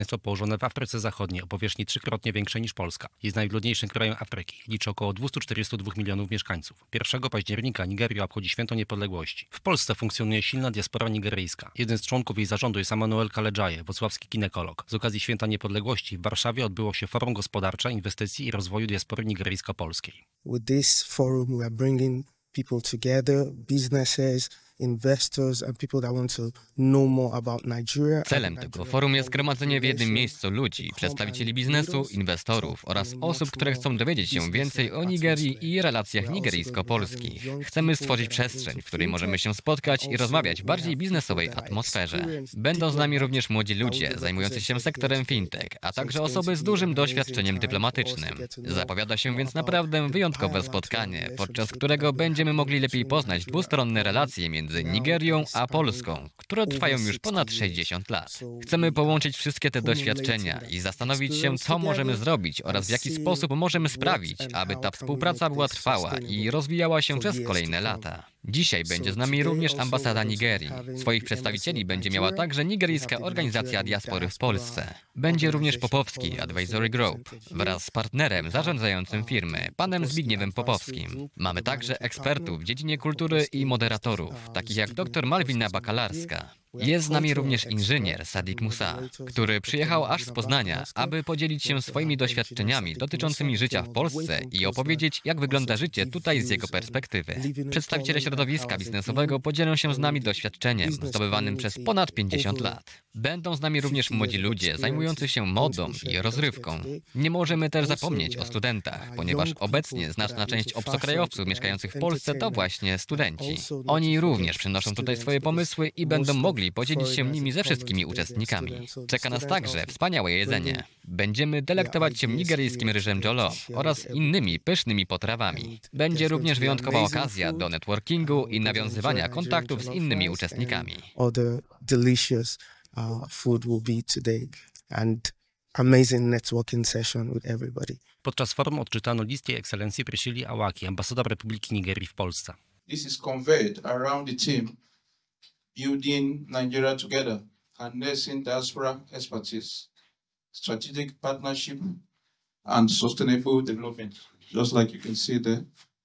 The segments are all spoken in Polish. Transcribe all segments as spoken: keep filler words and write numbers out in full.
Państwo położone w Afryce Zachodniej o powierzchni trzykrotnie większej niż Polska. Jest najludniejszym krajem Afryki. Liczy około dwieście czterdzieści dwa milionów mieszkańców. pierwszego października Nigeria obchodzi święto niepodległości. W Polsce funkcjonuje silna diaspora nigeryjska. Jeden z członków jej zarządu jest Emmanuel Kalejaye, wrocławski ginekolog. Z okazji święta niepodległości w Warszawie odbyło się Forum Gospodarcze, Inwestycji i Rozwoju Diaspory Nigeryjsko-Polskiej. With this forum we are bringing people together, businesses, investors and people that want to know more about Nigeria. Celem tego forum jest zgromadzenie w jednym miejscu ludzi, przedstawicieli biznesu, inwestorów oraz osób, które chcą dowiedzieć się więcej o Nigerii i relacjach nigeryjsko-polskich. Chcemy stworzyć przestrzeń, w której możemy się spotkać i rozmawiać w bardziej biznesowej atmosferze. Będą z nami również młodzi ludzie zajmujący się sektorem fintech, a także osoby z dużym doświadczeniem dyplomatycznym. Zapowiada się więc naprawdę wyjątkowe spotkanie, podczas którego będziemy mogli lepiej poznać dwustronne relacje między Nigerią a Polską, które trwają już ponad sześćdziesiąt lat. Chcemy połączyć wszystkie te doświadczenia i zastanowić się, co możemy zrobić oraz w jaki sposób możemy sprawić, aby ta współpraca była trwała i rozwijała się przez kolejne lata. Dzisiaj będzie z nami również ambasada Nigerii. Swoich przedstawicieli będzie miała także nigeryjska organizacja diaspory w Polsce. Będzie również Popowski Advisory Group wraz z partnerem zarządzającym firmy, panem Zbigniewem Popowskim. Mamy także ekspertów w dziedzinie kultury i moderatorów, takich jak dr Malwina Bakalarska. Jest z nami również inżynier Sadiq Musa, który przyjechał aż z Poznania, aby podzielić się swoimi doświadczeniami dotyczącymi życia w Polsce i opowiedzieć, jak wygląda życie tutaj z jego perspektywy. Przedstawiciele środowiska biznesowego podzielą się z nami doświadczeniem zdobywanym przez ponad pięćdziesiąt lat. Będą z nami również młodzi ludzie zajmujący się modą i rozrywką. Nie możemy też zapomnieć o studentach, ponieważ obecnie znaczna część obcokrajowców mieszkających w Polsce to właśnie studenci. Oni również przynoszą tutaj swoje pomysły i będą mogli podzielić się nimi ze wszystkimi uczestnikami. Czeka nas także wspaniałe jedzenie. Będziemy delektować się nigeryjskim ryżem jollof oraz innymi pysznymi potrawami. Będzie również wyjątkowa okazja do networkingu i nawiązywania kontaktów z innymi uczestnikami. Amazing networking session with everybody. Podczas forum odczytano list Jej Ekscelencji Priscilli Awaki, ambasador Republiki Nigerii w Polsce. This is conveyed around the team building Nigeria together, harnessing diaspora expertise, strategic partnership and sustainable development, just like you can see there.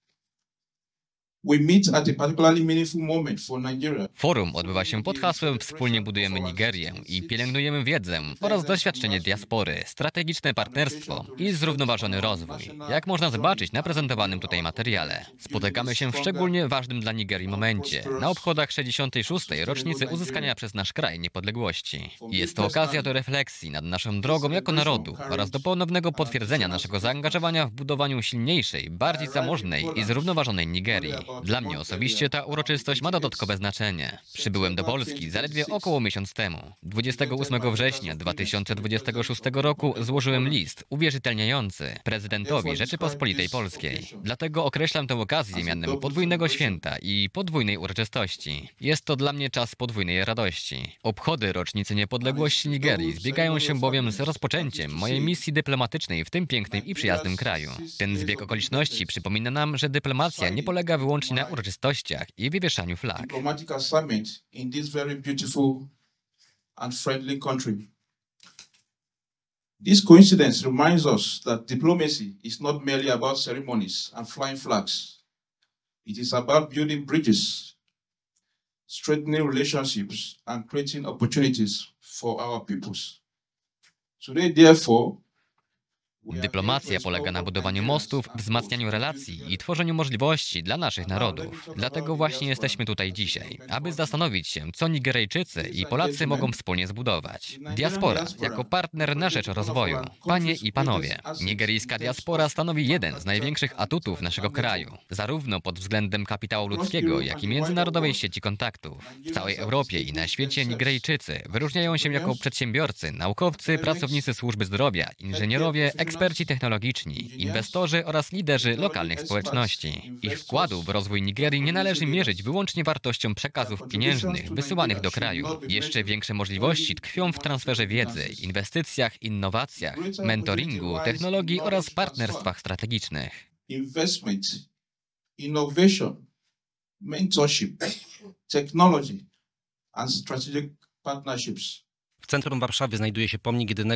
We meet at a particularly meaningful moment for Nigeria. Forum odbywa się pod hasłem Wspólnie budujemy Nigerię i pielęgnujemy wiedzę oraz doświadczenie diaspory, strategiczne partnerstwo i zrównoważony rozwój. Jak można zobaczyć na prezentowanym tutaj materiale, spotykamy się w szczególnie ważnym dla Nigerii momencie, na obchodach sześćdziesiątej szóstej rocznicy uzyskania przez nasz kraj niepodległości. Jest to okazja do refleksji nad naszą drogą jako narodu oraz do ponownego potwierdzenia naszego zaangażowania w budowaniu silniejszej, bardziej zamożnej i zrównoważonej Nigerii. Dla mnie osobiście ta uroczystość ma dodatkowe znaczenie. Przybyłem do Polski zaledwie około miesiąc temu. dwudziestego ósmego września dwa tysiące dwudziestego szóstego roku złożyłem list uwierzytelniający prezydentowi Rzeczypospolitej Polskiej. Dlatego określam tę okazję mianem podwójnego święta i podwójnej uroczystości. Jest to dla mnie czas podwójnej radości. Obchody rocznicy niepodległości Nigerii zbiegają się bowiem z rozpoczęciem mojej misji dyplomatycznej w tym pięknym i przyjaznym kraju. Ten zbieg okoliczności przypomina nam, że dyplomacja nie polega wyłącznie na uroczystościach i wywieszaniu flag. Diplomatic summit in this very beautiful and friendly country. This coincidence reminds us that diplomacy is not merely about ceremonies and flying flags. It is about building bridges, strengthening relationships and creating opportunities for our peoples. Today, therefore, dyplomacja polega na budowaniu mostów, wzmacnianiu relacji i tworzeniu możliwości dla naszych narodów. Dlatego właśnie jesteśmy tutaj dzisiaj, aby zastanowić się, co Nigeryjczycy i Polacy mogą wspólnie zbudować. Diaspora jako partner na rzecz rozwoju. Panie i panowie, nigeryjska diaspora stanowi jeden z największych atutów naszego kraju, zarówno pod względem kapitału ludzkiego, jak i międzynarodowej sieci kontaktów. W całej Europie i na świecie Nigeryjczycy wyróżniają się jako przedsiębiorcy, naukowcy, pracownicy służby zdrowia, inżynierowie, eksperci technologiczni, inwestorzy oraz liderzy lokalnych społeczności. Ich wkładu w rozwój Nigerii nie należy mierzyć wyłącznie wartością przekazów pieniężnych wysyłanych do kraju. Jeszcze większe możliwości tkwią w transferze wiedzy, inwestycjach, innowacjach, mentoringu, technologii oraz partnerstwach strategicznych. Investment, innovation, mentorship, technology and strategic partnerships. W centrum Warszawy znajduje się pomnik jedynego